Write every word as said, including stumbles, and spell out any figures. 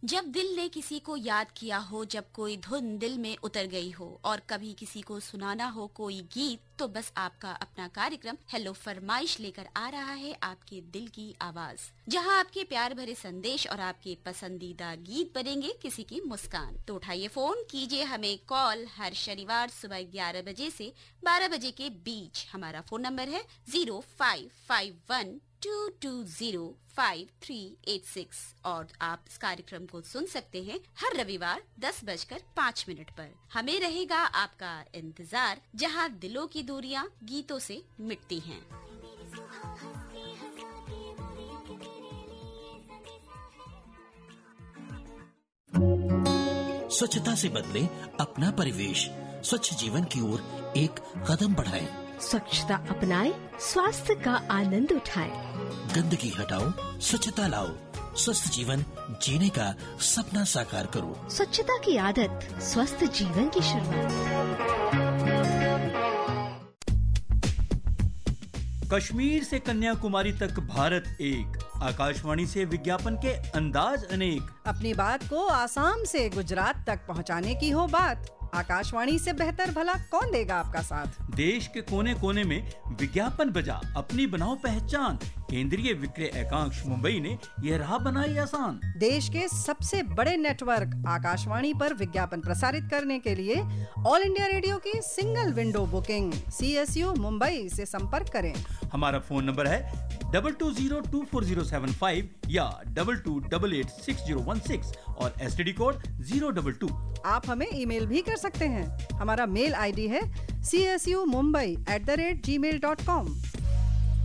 जब दिल ने किसी को याद किया हो, जब कोई धुन दिल में उतर गई हो और कभी किसी को सुनाना हो कोई गीत, तो बस आपका अपना कार्यक्रम हेलो फरमाइश लेकर आ रहा है आपके दिल की आवाज, जहां आपके प्यार भरे संदेश और आपके पसंदीदा गीत बनेंगे किसी की मुस्कान। तो उठाइए फोन, कीजिए हमें कॉल हर शनिवार सुबह ग्यारह बजे से बारह बजे के बीच। हमारा फोन नंबर है zero five five one two to zero five three eight six और आप इस कार्यक्रम को सुन सकते हैं हर रविवार दस बजकर पाँच मिनट पर। हमें रहेगा आपका इंतजार, जहां दिलों की दूरियां गीतों से मिटती हैं। स्वच्छता से बदले अपना परिवेश, स्वच्छ जीवन की ओर एक कदम बढ़ाएं। स्वच्छता अपनाएं, स्वास्थ्य का आनंद उठाएं। गंदगी हटाओ, स्वच्छता लाओ, स्वस्थ जीवन जीने का सपना साकार करो। स्वच्छता की आदत स्वस्थ जीवन की शुरुआत। कश्मीर से कन्याकुमारी तक भारत एक, आकाशवाणी से विज्ञापन के अंदाज अनेक। अपनी बात को आसाम से गुजरात तक पहुंचाने की हो बात, आकाशवाणी से बेहतर भला कौन देगा आपका साथ। देश के कोने कोने में विज्ञापन बजा, अपनी बनाओ पहचान। केंद्रीय विक्रय एकांश मुंबई ने यह राह बनाई आसान। देश के सबसे बड़े नेटवर्क आकाशवाणी पर विज्ञापन प्रसारित करने के लिए ऑल इंडिया रेडियो की single window booking C S U Mumbai से संपर्क करें। हमारा फोन नंबर है double two zero to four zero seven five या double two double eight six zero one six और S T D code zero double two. आप हमें email भी कर सकते हैं। हमारा मेल आईडी है C S U Mumbai at the rate ji mail dot com.